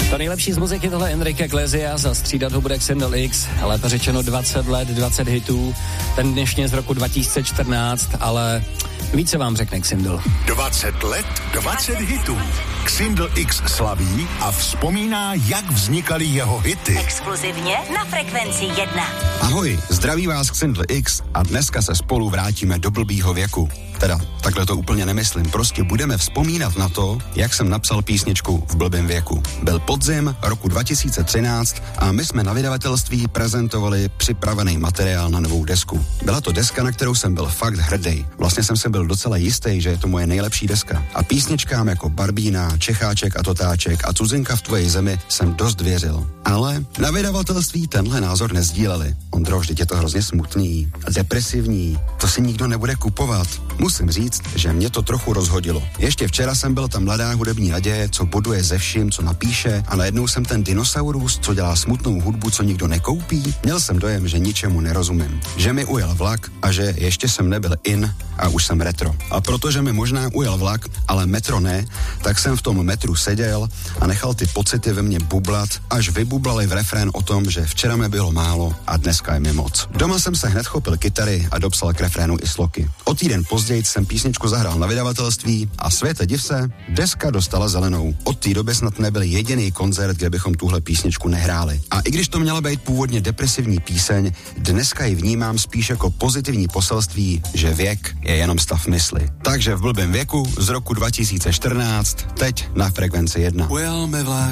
To nejlepší z muziky, tohle Enrique Iglesias a střídat ho bude Xindl X, lépe řečeno 20 let, 20 hitů, ten dnešně z roku 2014, ale více vám řekne Xindl. 20 let, 20 hitů. Xindl X slaví a vzpomíná, jak vznikaly jeho hity. Exkluzivně na Frekvenci 1. Ahoj, zdraví vás Xindl X a dneska se spolu vrátíme do blbýho věku. Teda, takhle to úplně nemyslím, prostě budeme vzpomínat na to, jak jsem napsal písničku v blbém věku. Byl podzim roku 2013 a my jsme na vydavatelství prezentovali připravený materiál na novou desku. Byla to deska, na kterou jsem byl fakt hrdý. Vlastně jsem si byl docela jistý, že je to moje nejlepší deska. A písničkám jako Barbína, Čecháček a Totáček a Cudzinka v tvojí zemi jsem dost věřil. Ale na vydavatelství tenhle názor nezdíleli. Ondro, vždyť je to hrozně smutný a depresivní, to si nikdo nebude kupovat. Musím říct, že mě to trochu rozhodilo. Ještě včera jsem byl ta mladá hudební naděje, co boduje ze vším, co napíše, a najednou jsem ten dinosaurus, co dělá smutnou hudbu, co nikdo nekoupí. Měl jsem dojem, že ničemu nerozumím. Že mi ujel vlak a že ještě jsem nebyl in a už jsem retro. A protože mi možná ujel vlak, ale metro ne, tak jsem v tom metru seděl a nechal ty pocity ve mně bublat, až vybublali v refrén o tom, že včera mi bylo málo a dneska je mi moc. Doma jsem se hned chopil kytary a dopsal k refrénu i sloky. O týden později jsem písničku zahrál na vydavatelství a světe div se, deska dostala zelenou. Od té doby snad nebyl jediný koncert, kde bychom tuhle písničku nehráli. A i když to měla být původně depresivní píseň, dneska ji vnímám spíš jako pozitivní poselství, že věk je jenom stav mysli. Takže v blbém věku z roku 2014, teď na Frekvenci 1. Ujel mi vlak